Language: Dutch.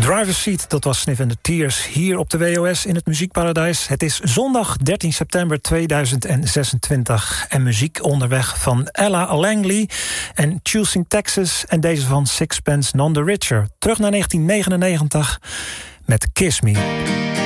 Driver's Seat, dat was Sniff and the Tears hier op de WOS in het Muziekparadijs. Het is zondag 13 september 2026 en muziek onderweg van Ella Langley en Choosing Texas en deze van Sixpence None the Richer. Terug naar 1999 met Kiss Me.